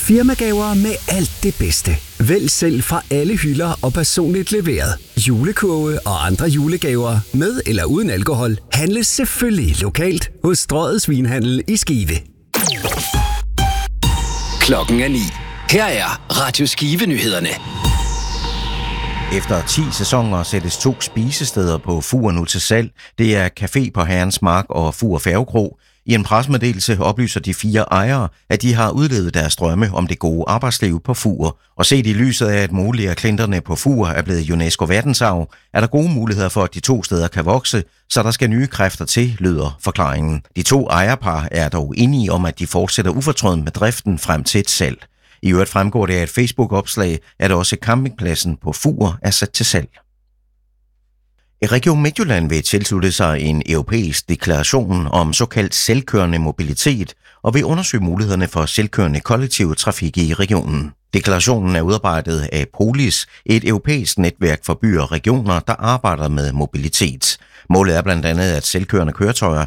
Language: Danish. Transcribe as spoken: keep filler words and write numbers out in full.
Firmagaver med alt det bedste. Vælg selv fra alle hylder og personligt leveret. Julekurve og andre julegaver med eller uden alkohol handles selvfølgelig lokalt hos Strøget Vinhandel i Skive. Klokken er ni. Her er Radio Skive-nyhederne. Efter ti sæsoner sættes to spisesteder på Fur nu til salg. Det er Café på Herrens Mark og Fur Færgekro. I en pressemeddelelse oplyser de fire ejere, at de har udlevet deres drømme om det gode arbejdsliv på Fur. Og set i lyset af, at mulige af klinterne på Fur er blevet UNESCO verdensarv, er der gode muligheder for, at de to steder kan vokse, så der skal nye kræfter til, lyder forklaringen. De to ejerpar er dog enige om, at de fortsætter ufortrødent med driften frem til et salg. I øvrigt fremgår det af et Facebook-opslag, at også campingpladsen på Fur er sat til salg. Region Midtjylland vil tilslutte sig en europæisk deklaration om såkaldt selvkørende mobilitet og vil undersøge mulighederne for selvkørende kollektiv trafik i regionen. Deklarationen er udarbejdet af Polis, et europæisk netværk for byer og regioner, der arbejder med mobilitet. Målet er blandt andet, at selvkørende køretøjer